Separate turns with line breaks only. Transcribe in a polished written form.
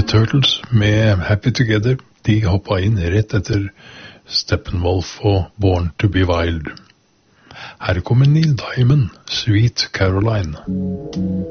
The Turtles med Happy Together, de hoppet inn rett etter Steppenwolf og Born to be Wild. Her kommer Neil Diamond, Sweet Caroline.